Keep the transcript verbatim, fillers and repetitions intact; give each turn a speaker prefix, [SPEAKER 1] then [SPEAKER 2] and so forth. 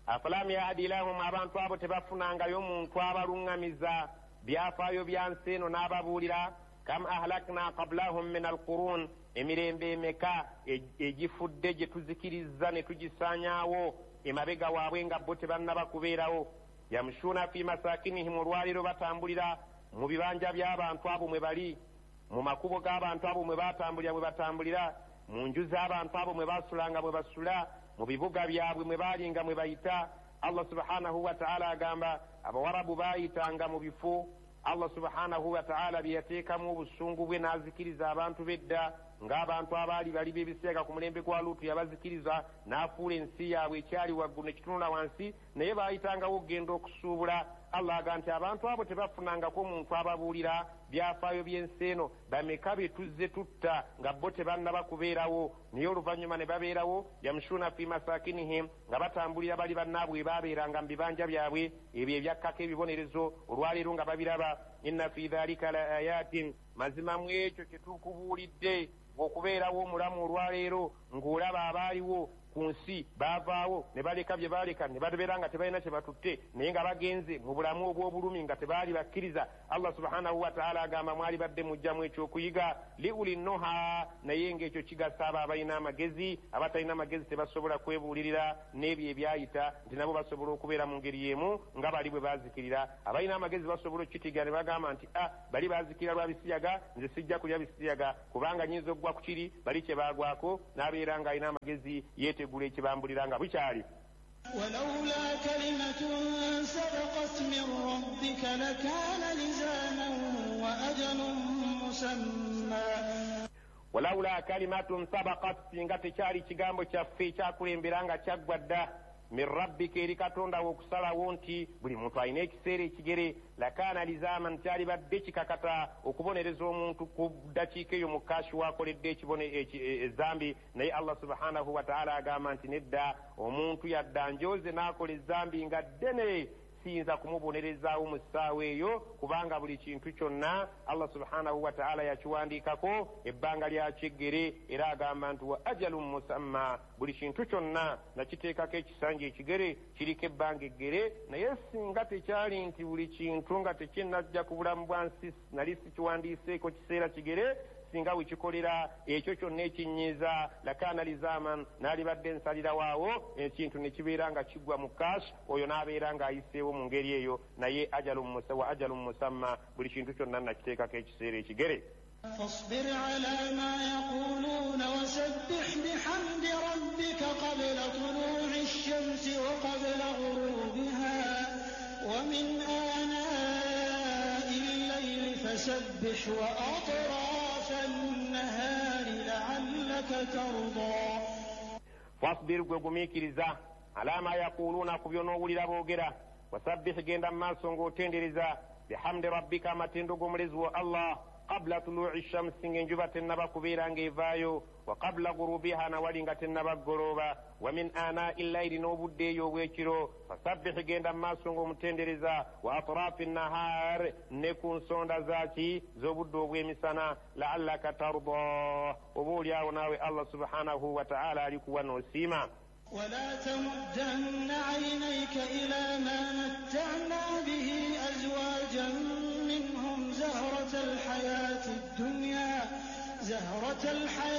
[SPEAKER 1] afalam yahdi lahum abantu abo tebafunangayo omuntu abaluŋŋamiza byafaayo bya nsi eno n'ababuulira kam ahlakna qablahum min alqurun emirembe emeka egifudde gye tuzikiriza ne tugisaanyaawo emabega waabwe nga bo tebannaba kubeerawo yamshuuna fi masakinihim olwaliro batambulira mu bibanja by'abantu abo mwe bali mu makubo g'abantu abo mwe batambulira mwe batambulira mu nju z'abantu abo mwe basulanga mwe basula mu bibuga byabwe mwe balinga mwe bayita Allah subhanahu wa ta'ala agamba abawarabu bayitanga mu bifo Allah subhanahu wa ta'ala byeyateekamu obusungu bwe n'azikiriza abantu bedda ng'abantu abaali bali b'ebiseera ku mulembe gwa Luutu yabazikiriza n'afuula ensi yaabwe ekyali waggulu ne kitunula wansi naye baayitangawo okugenda okusuubula Allah aga nti abantu abo tebafunangako omuntu ababuulira byafaayo by'ensi eno bameka be tuzze tutta nga bo tebannaba kubeerawo naye oluvannyuma ne babeerawo yamshuuna fi masakinihim nga batambulira bali bannaabwe baabeeranga mu bibanja byabwe ebyo ebyakkako ebibonerezo olwaleero nga babiraba inna fi dhalika la ayatin mazima mu ekyo kye tukubuulidde okubeerawo omulamu olwaleero ng'olaba abaaliwo ku nsi baavaawo ne baleka bye baaleka ne babeera nga tebalina kye batutte naye nga bagenze mu bulamu obw'obulumi nga tebaali bakkiriza Allah subhanahu wa ta'ala agamba mwali badde mujjamu ekyokuyiga liuli nnoha naye ng'ekyo kigasa abo abalina amagezi abatalina amagezi tebasobola kwebuulirira n'ebyo ebyayita nti nabo basobola okubeera mu ngeri y'emu nga bali bwe baazikirira abalina amagezi basobola okukitiga ne bagamba nti a bali baazikirira lwa bisiyaga nze sijja kulya bisiyaga kubanga nyinza okugwa ku kiri bali kye baagwako n'abeera nga alina amagezi yeetegula ekibambulira nga bukyali
[SPEAKER 2] ولولا كلمة سبقت من ربك لكان لزاما وأجل مسمى
[SPEAKER 1] ولولا كلمة سبقت singa tekyali kigambo kyaffe ekyakulembera nga kyaggwa dda min rabbika eri katonda wokusalawo nti buli muntu alina ekiseera ekigere lakaana lizaman kyali badde kikakata okubonereza omuntu ku ddakiika eyo mukashi wakoledde ezambi naye Allah subhanahu wa ta'ala agamba nti nedda omuntu yadda njoze n'akola ezambi nga ddene siyinza kumubonerezaawo mu ssaawa eyo kubanga buli kintu kyonna Allah subhanahu wa ta'ala yakiwandiikako ebbanga lyakyegere era agamba nti wa ajalun musamma buli kintu kyonna nakiteekako ekisanja ekigere kiriko ebbanga eggere naye singa tekyali nti buli kintu nga tekinnajja ku bulamu bwa nsi nali sikiwandiiseeko kiseera kigere singa wekikolera ekyo kyonna ekinyiiza lakaana lizaman n'alibadde nsalirawo ekintu ne kibeera nga kiggwa mu kashi oyo n'abeera ng'ayiseewo mu ngeri eyo naye wa ajalun musamma buli kintu kyonna nakiteekako ekiseera ekigere
[SPEAKER 2] فاصبر على ما يقولون وسبح بحمد ربك قبل طلوع الشمس وقبل غروبها ومن آناء الليل فسبح وأطراف النهار لعلك ترضى
[SPEAKER 1] فاصبر gwegumikiriza على ما يقولون kubyonowulira boogera wasabbih genda mu maaso ng'otendereza bihamdi rabbika amatendo g'omulezi wa Allah qabla tuluu'i shamsi ng'enjuba tennaba kubeera ng'evaayo wa qabla gurubiha nawali nga tennaba ggolooba wa min aanaa'i llayli n'obudde eyo obw'ekiro fasabbih genda mu maaso ng'omutendereza wa atraafi nnahaar ne ku nsonda zaaki z'obudde obw'emisana la'allaka tarda oba oliawo naawe Allah subhanahu wa ta'ala alikuwa n'osiima
[SPEAKER 2] ولا تمدن عينيك إلى ما متعنا به أزواجا منهم زهرة الحياة الدنيا زهرة الحياة